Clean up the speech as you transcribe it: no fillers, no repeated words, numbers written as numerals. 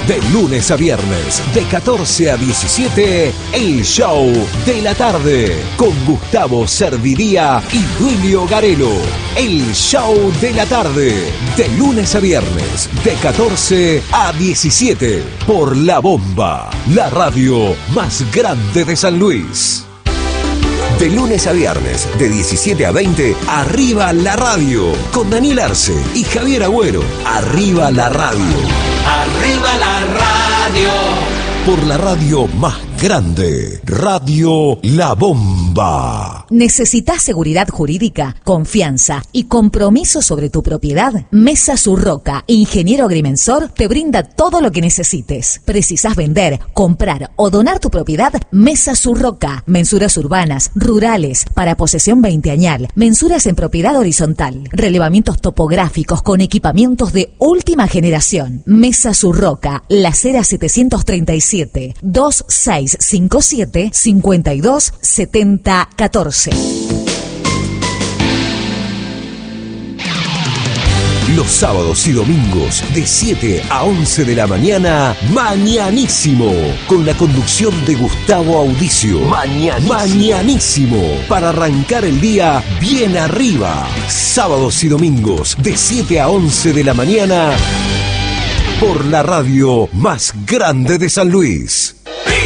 De lunes a viernes, de 14 a 17, El Show de la Tarde, con Gustavo Serviría y Duilio Garelo. El Show de la Tarde, de lunes a viernes, de 14 a 17, por La Bomba, la radio más grande de San Luis. De lunes a viernes, de 17 a 20, Arriba la Radio, con Daniel Arce y Javier Agüero. Arriba la Radio. Arriba la radio. Por la radio más grande, Radio La Bomba. ¿Necesitas seguridad jurídica, confianza y compromiso sobre tu propiedad? Mesa Surroca, ingeniero agrimensor, te brinda todo lo que necesites. ¿Precisás vender, comprar o donar tu propiedad? Mesa Surroca, mensuras urbanas, rurales, para posesión veinteañal, mensuras en propiedad horizontal, relevamientos topográficos con equipamientos de última generación. Mesa Surroca, La Cera 737, 2657 52 70 14. Los sábados y domingos de 7 a 11 de la mañana, Mañanísimo, con la conducción de Gustavo Audicio. Mañanísimo, para arrancar el día bien arriba. Sábados y domingos de 7 a 11 de la mañana, por la radio más grande de San Luis.